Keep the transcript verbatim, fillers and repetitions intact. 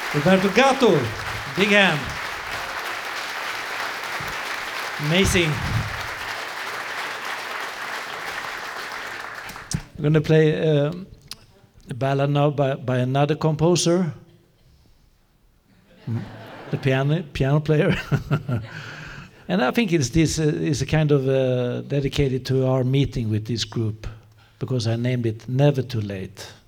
Roberto Gatto, big hand. Amazing. I'm going to play uh, a ballad now by, by another composer, the piano piano player. And I think it's this uh, is a kind of uh, dedicated to our meeting with this group, because I named it Never Too Late.